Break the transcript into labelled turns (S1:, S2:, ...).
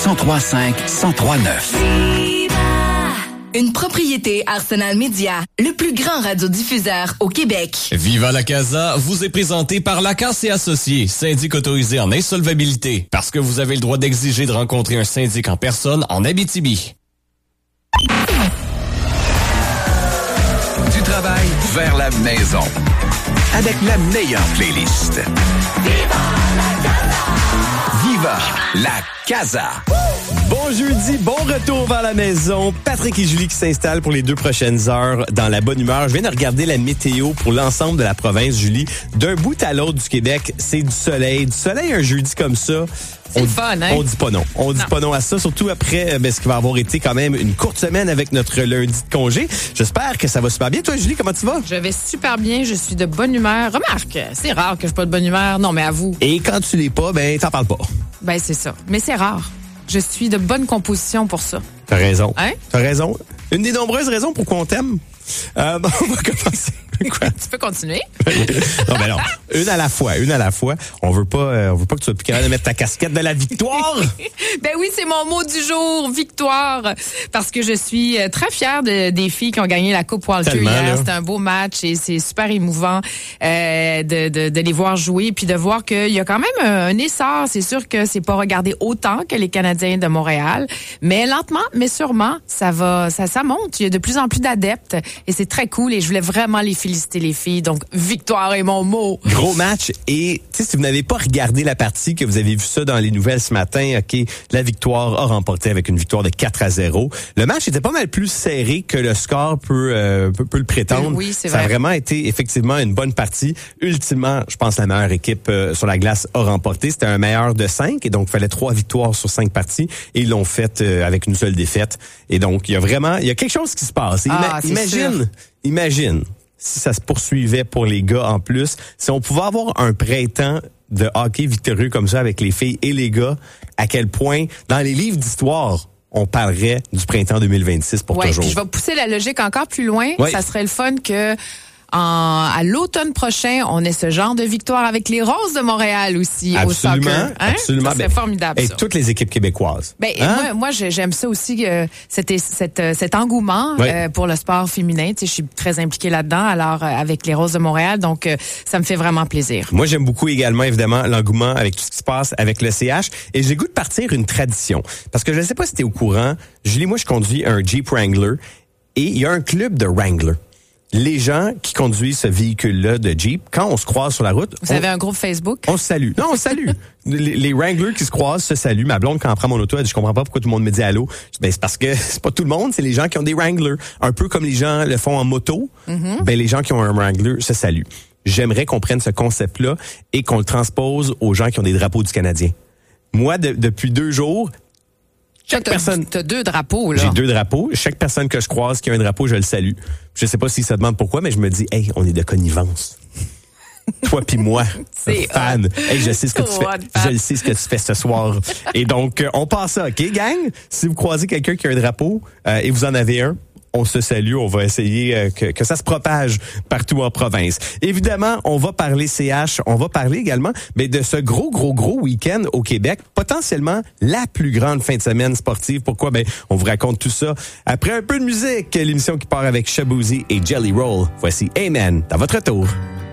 S1: 1035 1039.
S2: Une propriété Arsenal Média, le plus grand radiodiffuseur au Québec.
S3: Viva la Casa vous est présenté par Lacasse et Associés, syndic autorisé en insolvabilité, parce que vous avez le droit d'exiger de rencontrer un syndic en personne en Abitibi.
S1: Du travail vers la maison. Avec la meilleure playlist. Viva la Casa! Viva la Casa!
S4: Bon jeudi, bon retour vers la maison. Patrick et Julie qui s'installent pour les 2 prochaines heures dans la bonne humeur. Je viens de regarder la météo pour l'ensemble de la province, Julie. D'un bout à l'autre du Québec, c'est du soleil. Du soleil un jeudi comme ça.
S5: C'est le fun, hein?
S4: On dit pas non. On dit pas non à ça, surtout après ce qui va avoir été quand même une courte semaine avec notre lundi de congé. J'espère que ça va super bien. Toi, Julie, comment tu vas?
S5: Je vais super bien, je suis de bonne humeur. Remarque, c'est rare que je sois pas de bonne humeur. Non, mais à vous.
S4: Et quand tu l'es pas, t'en parles pas.
S5: Ben, c'est ça. Mais c'est rare. Je suis de bonne composition pour ça.
S4: T'as raison.
S5: Hein?
S4: T'as raison. Une des nombreuses raisons pourquoi on t'aime. On va commencer. Quoi?
S5: Tu peux continuer?
S4: Non, mais non. Une à la fois. On veut pas que tu sois plus capable de mettre ta casquette de la victoire.
S5: Ben oui, c'est mon mot du jour, victoire. Parce que je suis très fière des filles qui ont gagné la Coupe Walter hier. C'était un beau match et c'est super émouvant de les voir jouer puis de voir qu'il y a quand même un essor. C'est sûr que c'est pas regardé autant que les Canadiens de Montréal, mais lentement, mais sûrement, ça monte. Il y a de plus en plus d'adeptes et c'est très cool et je voulais vraiment les féliciter les filles. Donc, victoire est mon mot.
S4: Gros match. Et, tu sais, si vous n'avez pas regardé la partie, que vous avez vu ça dans les nouvelles ce matin, OK, la victoire a remporté avec une victoire de 4-0. Le match était pas mal plus serré que le score peut le prétendre.
S5: Oui, c'est
S4: ça
S5: vrai.
S4: a vraiment été, effectivement, une bonne partie. Ultimement, je pense que la meilleure équipe sur la glace a remporté. C'était un meilleur de 5 et donc, il fallait 3 victoires sur 5 parties et ils l'ont fait avec une seule défaite. Et donc, il y a quelque chose qui se passe. Imagine si ça se poursuivait pour les gars en plus, si on pouvait avoir un printemps de hockey victorieux comme ça avec les filles et les gars, à quel point, dans les livres d'histoire, on parlerait du printemps 2026 pour toujours.
S5: Puis je vais pousser la logique encore plus loin.
S4: Ouais.
S5: Ça serait le fun que à l'automne prochain, on ait ce genre de victoire avec les Roses de Montréal aussi au soccer.
S4: Absolument.
S5: Ça serait formidable,
S4: et
S5: ça.
S4: toutes les équipes québécoises.
S5: Moi, j'aime ça aussi, cet engouement pour le sport féminin. Tu sais, je suis très impliquée là-dedans, alors avec les Roses de Montréal, donc ça me fait vraiment plaisir.
S4: Moi, j'aime beaucoup également, évidemment, l'engouement avec tout ce qui se passe avec le CH. Et j'ai goût de partir une tradition. Parce que je ne sais pas si t'es au courant, Julie, moi, je conduis un Jeep Wrangler et il y a un club de Wrangler. Les gens qui conduisent ce véhicule-là de Jeep, quand on se croise sur la route...
S5: Vous avez un groupe Facebook?
S4: On se salue. Non, on se salue. les Wranglers qui se croisent se saluent. Ma blonde, quand elle prend mon auto, elle dit, je comprends pas pourquoi tout le monde me dit allô. C'est parce que c'est pas tout le monde, c'est les gens qui ont des Wranglers. Un peu comme les gens le font en moto. Mm-hmm. Les gens qui ont un Wrangler se saluent. J'aimerais qu'on prenne ce concept-là et qu'on le transpose aux gens qui ont des drapeaux du Canadien. Moi, depuis 2 jours... Chaque personne.
S5: T'as 2 drapeaux, là.
S4: J'ai 2 drapeaux. Chaque personne que je croise qui a un drapeau, je le salue. Je sais pas s'il se demande pourquoi, mais je me dis, hey, on est de connivence. Toi pis moi, fan. Hey, je sais ce que tu fais. Je le sais ce que tu fais ce soir. Et donc, on passe ça, OK, gang? Si vous croisez quelqu'un qui a un drapeau et vous en avez un, on se salue, on va essayer que ça se propage partout en province. Évidemment, on va parler CH, on va parler également de ce gros week-end au Québec, potentiellement la plus grande fin de semaine sportive. Pourquoi? On vous raconte tout ça après un peu de musique. L'émission qui part avec Shaboozey et Jelly Roll. Voici Amen, à votre tour.